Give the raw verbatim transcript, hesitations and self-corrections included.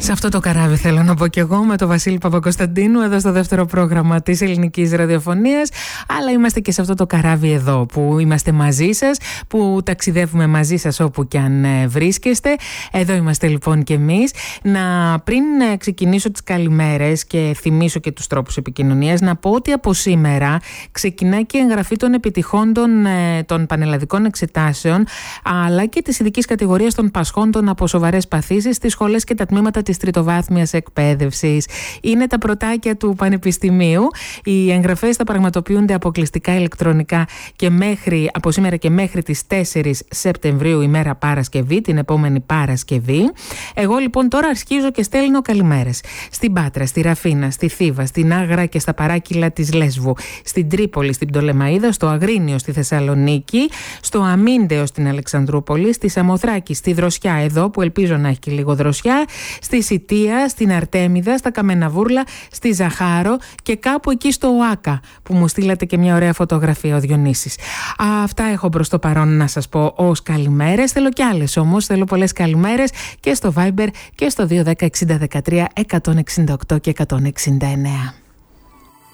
Σε αυτό το καράβι θέλω να πω κι εγώ με τον Βασίλη Παπακοσταντίνου εδώ στο δεύτερο πρόγραμμα της ελληνικής ραδιοφωνίας, αλλά είμαστε και σε αυτό το καράβι εδώ που είμαστε μαζί σας, που ταξιδεύουμε μαζί σας όπου κι αν βρίσκεστε. Εδώ είμαστε λοιπόν κι εμείς. Να πριν ξεκινήσω τις καλημέρες και θυμίσω και τους τρόπους επικοινωνίας, να πω ότι από σήμερα ξεκινάει και η εγγραφή των επιτυχών των, των πανελλαδικών εξετάσεων, αλλά και της ειδικής κατηγορίας των πασχόντων από σοβαρές παθήσεις στις σχολές και τα τμήματα της τριτοβάθμιας εκπαίδευσης. Είναι τα πρωτάκια του Πανεπιστημίου. Οι εγγραφές θα πραγματοποιούνται αποκλειστικά ηλεκτρονικά και μέχρι, από σήμερα και μέχρι τις τέσσερις Σεπτεμβρίου, ημέρα Παρασκευή, την επόμενη Παρασκευή. Εγώ λοιπόν τώρα αρχίζω και στέλνω καλημέρες στην Πάτρα, στη Ραφίνα, στη Θήβα, στην Άγρα και στα παράκυλα της Λέσβου, στην Τρίπολη, στην Πτολεμαΐδα, στο Αγρίνιο, στη Θεσσαλονίκη, στο Αμίντεο, στην Αλεξανδρούπολη, στη Σαμοθράκη, στη Δροσιά εδώ που ελπίζω να έχει και λίγο δροσιά, στη Σιτία, στην Αρτέμιδα, στα Καμεναβούρλα, στη Ζαχάρο και κάπου εκεί στο Οάκα που μου στείλατε και μια ωραία φωτογραφία ο Διονύσης. Αυτά έχω προς το παρόν να σας πω ως καλημέρες. Θέλω κι άλλες όμως, θέλω πολλές καλημέρες και στο Viber και στο δύο ένα μηδέν έξι ένα τρία εκατόν εξήντα οκτώ και εκατόν εξήντα εννέα.